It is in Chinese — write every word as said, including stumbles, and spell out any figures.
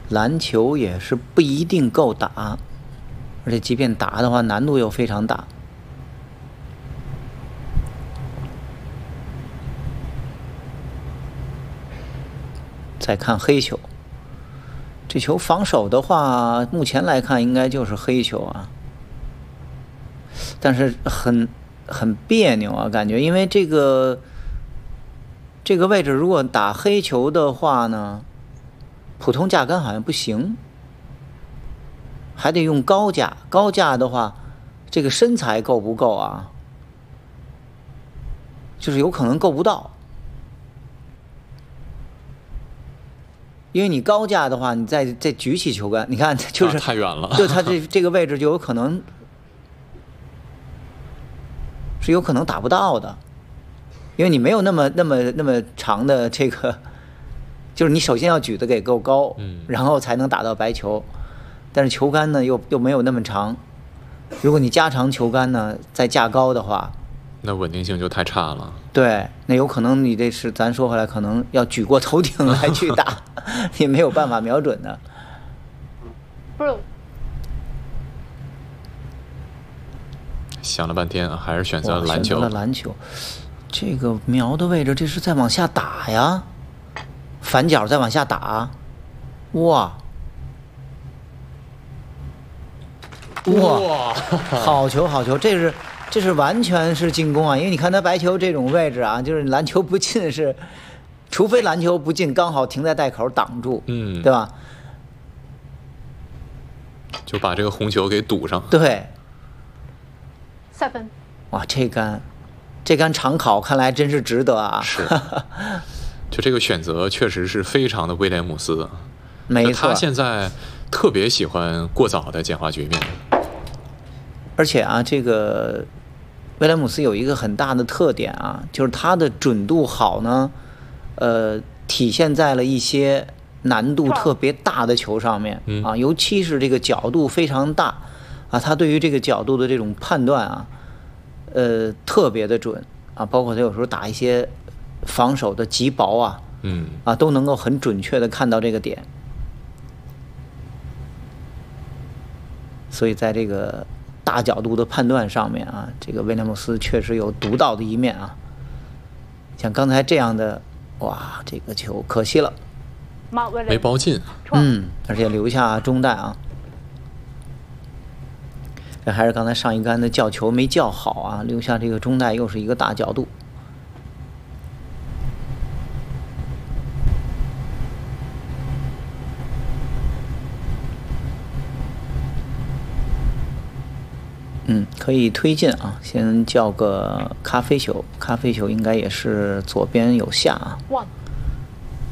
篮球也是不一定够打，而且即便打的话，难度又非常大。再看黑球，这球防守的话，目前来看应该就是黑球啊，但是很很别扭啊，感觉因为这个这个位置如果打黑球的话呢，普通架杆好像不行，还得用高架。高架的话，这个身材够不够啊？就是有可能够不到。因为你高架的话，你再再举起球杆，你看就是、 啊、太远了， 就它这这个位置就有可能是有可能打不到的，因为你没有那么那么那么长的这个，就是你首先要举得给够高， 嗯， 然后才能打到白球，但是球杆呢又又没有那么长，如果你加长球杆呢，再架高的话， 那稳定性就太差了。 对，那有可能你这是咱说回来，可能要举过头顶来去打，也没有办法瞄准的。 想了半天，还是选择了篮球。 选择了篮球，这个瞄的位置，这是在往下打呀，反脚再往下打，哇哇，好球好球，这是。这是完全是进攻啊，因为你看他白球这种位置啊，就是篮球不进是，除非篮球不进，刚好停在袋口挡住， 嗯， 对吧？ 就把这个红球给堵上。 对。 三分。 哇，这杆，这杆长考看来真是值得啊。 是。就这个选择确实是非常的威廉姆斯。 没错。 他现在特别喜欢过早的简化局面。 而且啊，这个威廉姆斯有一个很大的特点啊，就是他的准度好呢，呃，体现在了一些难度特别大的球上面啊，尤其是这个角度非常大啊，他对于这个角度的这种判断啊，呃，特别的准啊，包括他有时候打一些防守的极薄啊， 嗯， 啊，都能够很准确的看到这个点，所以在这个大角度的判断上面啊，这个威廉姆斯确实有独到的一面啊。像刚才这样的，哇，这个球可惜了， 没包进。 嗯，而且留下中袋啊。这还是刚才上一杆的叫球没叫好啊，留下这个中袋又是一个大角度。嗯，可以推进啊，先叫个咖啡球，咖啡球应该也是左边有下啊。